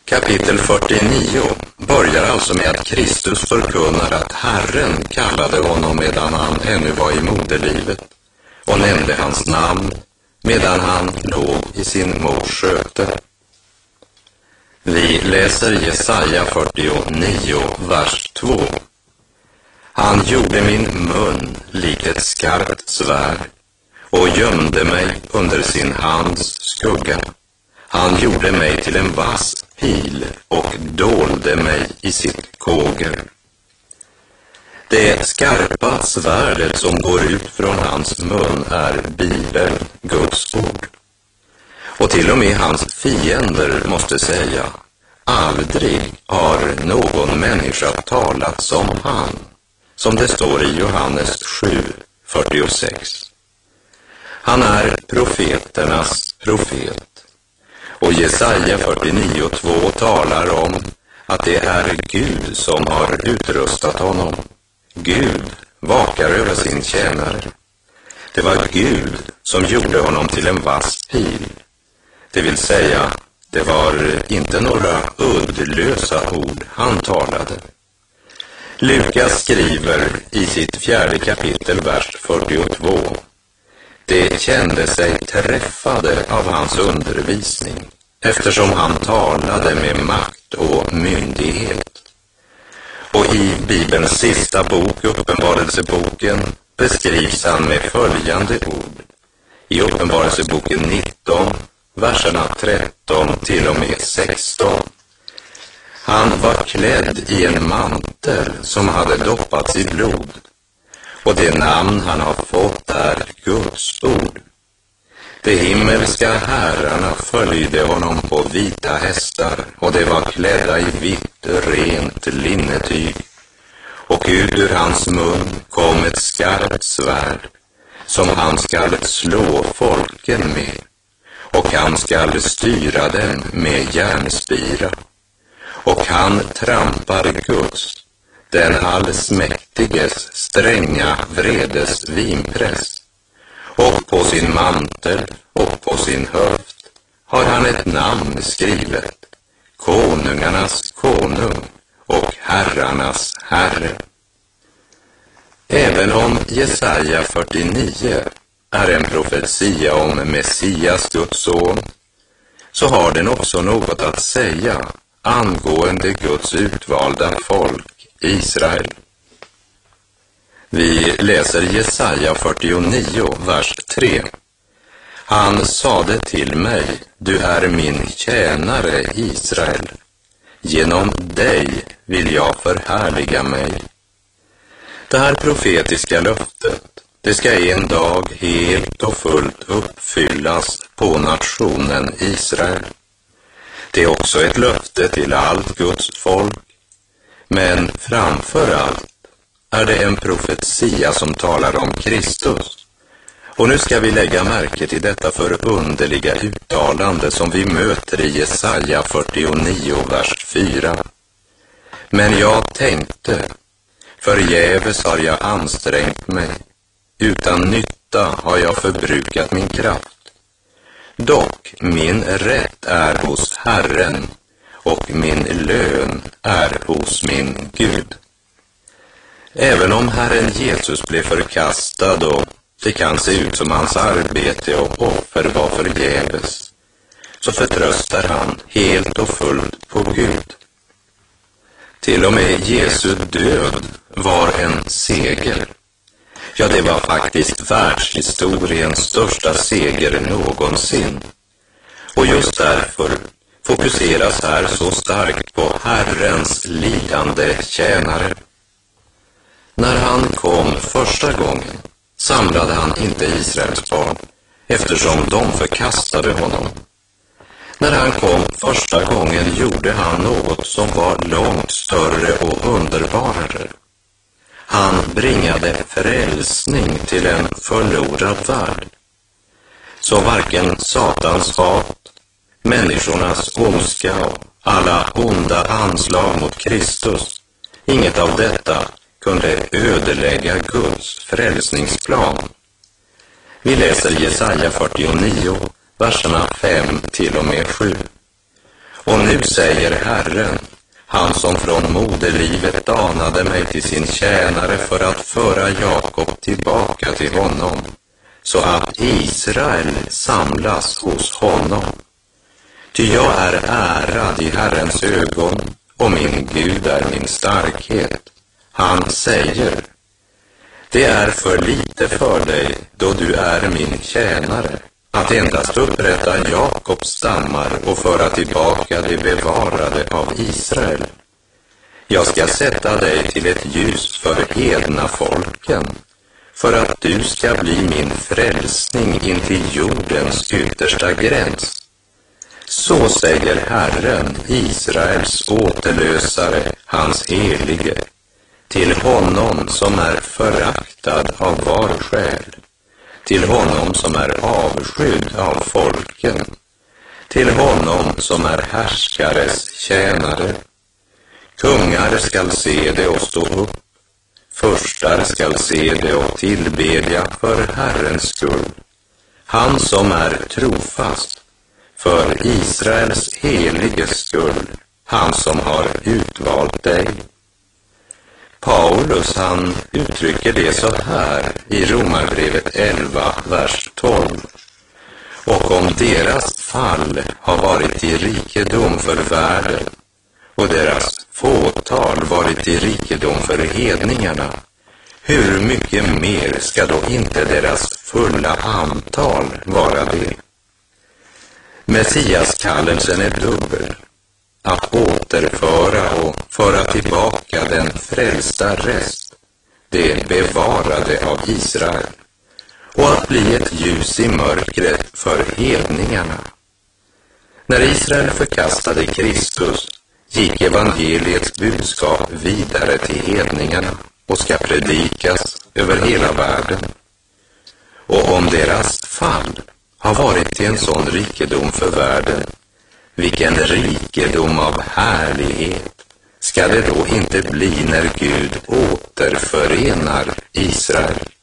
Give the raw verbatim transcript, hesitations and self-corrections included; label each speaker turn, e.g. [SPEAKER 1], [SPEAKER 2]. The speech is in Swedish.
[SPEAKER 1] Kapitel fyrtionio börjar alltså med att Kristus förkunnar att Herren kallade honom medan han ännu var i moderlivet och nämnde hans namn medan han låg i sin mors sköte. Vi läser Jesaja fyrtionio, vers två. Han gjorde min mun lik ett skarpt svärd och gömde mig under sin hands skugga. Han gjorde mig till en vass pil och dolde mig i sitt kåger. Det skarpa svärdet som går ut från hans mun är Bibeln, Guds ord. Och till och med hans fiender måste säga, aldrig har någon människa talat som han, som det står i Johannes sju, fyrtiosex. Han är profeternas profet. Och Jesaja fyrtionio, två talar om att det är Gud som har utrustat honom. Gud vakar över sin tjänare. Det var Gud som gjorde honom till en vass pil. Det vill säga, det var inte några uddlösa ord han talade. Lukas skriver i sitt fjärde kapitel, vers fyrtiotvå. Det kände sig träffade av hans undervisning, eftersom han talade med makt och myndighet. Och i Bibelns sista bok, Uppenbarelseboken, beskrivs han med följande ord. I Uppenbarelseboken nitton, verserna tretton till och med sexton. Han var klädd i en mantel som hade doppats i blod. Och det namn han har fått är Guds ord. De himmelska herrarna följde honom på vita hästar, och de var klädda i vitt rent linnetyg. Och ut ur hans mun kom ett skarpt svärd, som han skall slå folken med, och han skall styra dem med järnspira. Och han trampar Guds, den allsmäktiges stränga vredes vinpress. Och på sin mantel och på sin höft har han ett namn skrivet, konungarnas konung och herrarnas herre. Även om Jesaja fyrtionio är en profetia om Messias, Guds son, så har den också något att säga angående Guds utvalda folk, Israel. Vi läser Jesaja fyrtionio, vers tre. Han sade till mig, du är min tjänare Israel. Genom dig vill jag förhärliga mig. Det här profetiska löftet, det ska en dag helt och fullt uppfyllas på nationen Israel. Det är också ett löfte till allt Guds folk. Men framför allt är det en profetia som talar om Kristus. Och nu ska vi lägga märke till detta förunderliga uttalande som vi möter i Jesaja fyrtionio, vers fyra. Men jag tänkte, förgäves har jag ansträngt mig, utan nytta har jag förbrukat min kraft. Dock min rätt är hos Herren, och min lön är hos min Gud. Även om Herren Jesus blev förkastad och det kan se ut som hans arbete och offer var förgäves, så förtröstar han helt och fullt på Gud. Till och med Jesu död var en seger. Ja, det var faktiskt världshistoriens största seger någonsin. Och just därför fokuseras här så starkt på Herrens lidande tjänare. När han kom första gången samlade han inte Israels barn, eftersom de förkastade honom. När han kom första gången gjorde han något som var långt större och underbarare. Han bringade frälsning till en förlorad värld. Så varken Satans hat, människornas ondska och alla onda anslag mot Kristus, inget av detta kunde ödelägga Guds frälsningsplan. Vi läser Jesaja fyrtionio, verserna fem till och med sju. Och nu säger Herren, han som från moderlivet danade mig till sin tjänare för att föra Jakob tillbaka till honom, så att Israel samlas hos honom. Ty jag är ärad i Herrens ögon, och min Gud är min starkhet. Han säger, det är för lite för dig då du är min tjänare, att endast upprätta Jakobs stammar och föra tillbaka det bevarade av Israel. Jag ska sätta dig till ett ljus för hedna folken, för att du ska bli min frälsning intill jordens yttersta gräns. Så säger Herren, Israels återlösare, hans helige, till honom som är föraktad av var själ, till honom som är avskydd av folken, till honom som är härskares tjänare. Kungar skall se det och stå upp, förstar skall se det och tillbedja för Herrens skull, han som är trofast, för Israels heliges skull, han som har utvalt dig. Paulus, han uttrycker det så här i Romarbrevet elva, vers tolv. Och om deras fall har varit till rikedom för världen, och deras fåtal varit till rikedom för hedningarna, hur mycket mer ska då inte deras fulla antal vara det? Messiaskallelsen är dubbel, att återföra och föra tillbaka den frälsta rest, det bevarade av Israel, och att bli ett ljus i mörkret för hedningarna. När Israel förkastade Kristus gick evangeliets budskap vidare till hedningarna och ska predikas över hela världen. Och om deras fall har varit till en sån rikedom för världen, vilken rikedom av härlighet ska det då inte bli när Gud återförenar Israel?